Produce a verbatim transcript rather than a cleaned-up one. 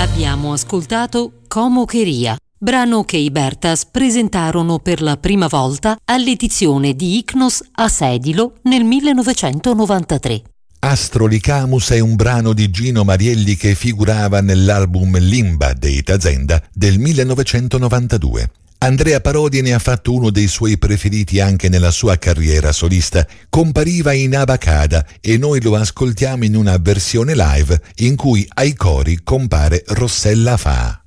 Abbiamo ascoltato Como Quería, brano che i Bertas presentarono per la prima volta all'edizione di Icnos a Sedilo nel millenovecentonovantatré. Astrolicamus è un brano di Gino Marielli che figurava nell'album Limba dei Tazenda del millenovecentonovantadue. Andrea Parodi ne ha fatto uno dei suoi preferiti anche nella sua carriera solista. Compariva in Abacada e noi lo ascoltiamo in una versione live in cui ai cori compare Rossella Fa.